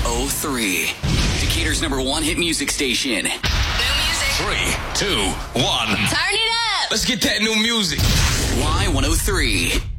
103. Decatur's #1 hit music station. New music. 3, 2, 1. Turn it up. Let's get that new music. Y103.